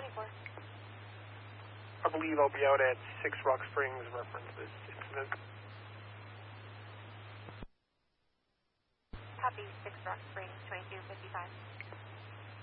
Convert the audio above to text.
24. I believe I'll be out at 6 Rock Springs, reference this incident. Copy, 6 Rock Springs, 2255.